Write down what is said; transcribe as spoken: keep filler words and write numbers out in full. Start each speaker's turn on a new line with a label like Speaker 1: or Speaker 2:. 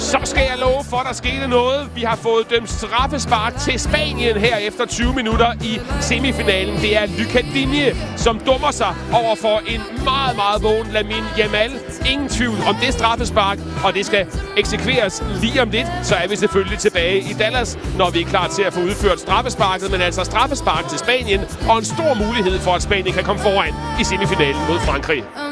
Speaker 1: Så skal jeg love for, der skete noget. Vi har fået dømt straffespark til Spanien her efter tyve minutter i semifinalen. Det er Lucas Digne, som dummer sig over for en meget, meget vågen Lamine Yamal. Ingen tvivl om det straffespark, og det skal eksekveres lige om lidt. Så er vi selvfølgelig tilbage i Dallas, når vi er klar til at få udført straffesparket. Men altså straffespark til Spanien, og en stor mulighed for, at Spanien kan komme foran i semifinalen mod Frankrig.